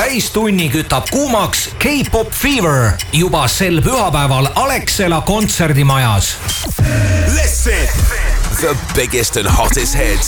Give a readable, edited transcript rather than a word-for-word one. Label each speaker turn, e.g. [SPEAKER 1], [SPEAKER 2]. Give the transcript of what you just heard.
[SPEAKER 1] täistunni kütab kuumaks K-Pop Fever juba sel pühapäeval Alexela kontserdimajas.
[SPEAKER 2] Listen! The biggest and hottest hits